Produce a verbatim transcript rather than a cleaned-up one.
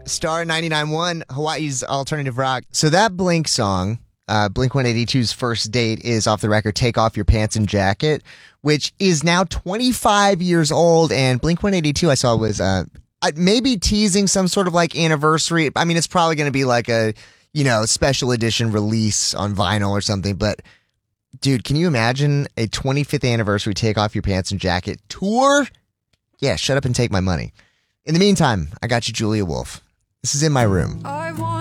Star ninety-nine point one, Hawaii's alternative rock. So that Blink song, uh, Blink one eighty-two's First Date, is off the record Take Off Your Pants and Jacket, which is now twenty-five years old. And Blink one eighty-two I saw was uh, maybe teasing some sort of like anniversary. I mean, it's probably going to be like a, you know, special edition release on vinyl or something. But dude, can you imagine a twenty-fifth anniversary Take Off Your Pants and Jacket tour? Yeah, shut up and take my money. In the meantime, I got you Julia Wolf. This is In My Room. I want